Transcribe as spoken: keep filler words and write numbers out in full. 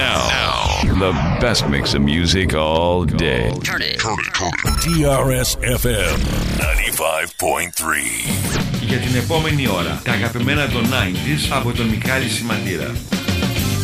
Now, the best mix of music all day. Turn it. Turn it. Turn it. τι αρ ες εφ εμ ενενήντα πέντε κόμμα τρία. Για την επόμενη ώρα, τα αγαπημένα των ενενήντα από τον Μιχάλη Σιμαντήρα.